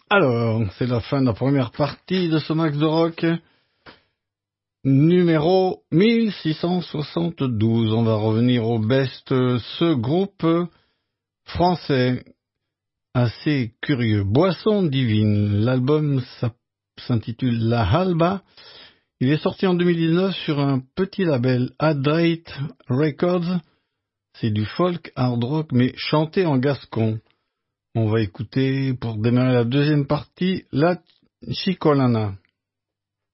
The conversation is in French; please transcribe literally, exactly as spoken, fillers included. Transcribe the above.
Alors, c'est la fin de la première partie de ce Max de Rock, numéro mille six cent soixante-douze. On va revenir au best, ce groupe français assez curieux. Boisson Divine, l'album s'intitule La Halba. Il est sorti en deux mille dix-neuf sur un petit label, Adrate Records. C'est du folk hard rock, mais chanté en gascon. On va écouter, pour démarrer la deuxième partie, La Chicolana.